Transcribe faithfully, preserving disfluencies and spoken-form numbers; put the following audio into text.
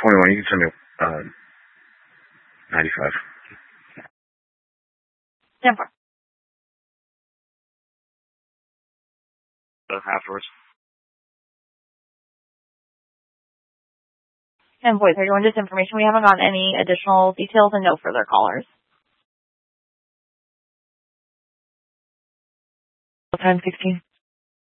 twenty-one. You can send me uh, ninety-five. ten four. Uh, afterwards. And Voice thirty-one, just information. We haven't gotten any additional details and no further callers. Time sixteen.